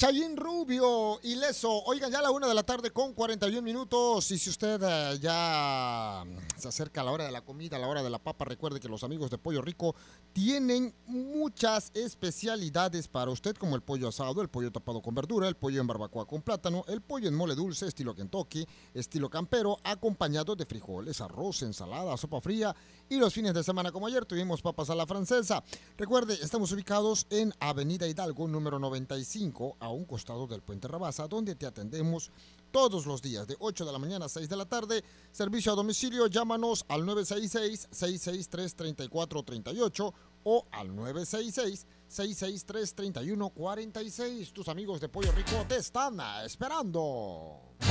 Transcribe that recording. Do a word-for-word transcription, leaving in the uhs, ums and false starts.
Chayín Rubio, ileso. Oigan, ya a la una de la tarde con cuarenta y un minutos. Y si usted eh, ya se acerca a la hora de la comida, a la hora de la papa, recuerde que los amigos de Pollo Rico tienen muchas especialidades para usted, como el pollo asado, el pollo tapado con verdura, el pollo en barbacoa con plátano, el pollo en mole dulce, estilo Kentucky, estilo campero, acompañado de frijoles, arroz, ensalada, sopa fría. Y los fines de semana, como ayer, tuvimos papas a la francesa. Recuerde, estamos ubicados en Avenida Hidalgo, número noventa y cinco, a un costado del Puente Rabasa, donde te atendemos todos los días, de ocho de la mañana a seis de la tarde. Servicio a domicilio, llámanos al nueve seis seis, seis seis tres, tres cuatro tres ocho o al nueve seis seis, seis seis tres, tres uno cuatro seis. Tus amigos de Pollo Rico te están esperando.